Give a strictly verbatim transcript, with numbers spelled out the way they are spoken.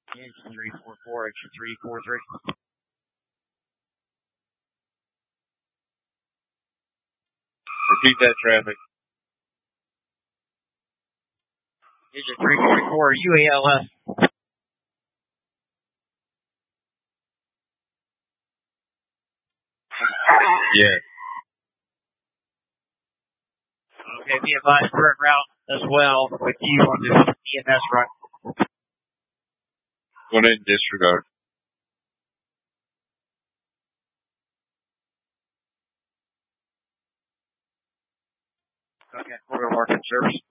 Engine three four four, exit three four three. Repeat that traffic. Engine three four four, U A L S. Yeah. Okay, be advised, we're en route as well with you on this E M S run. Go ahead and disregard. Okay, quarter market service.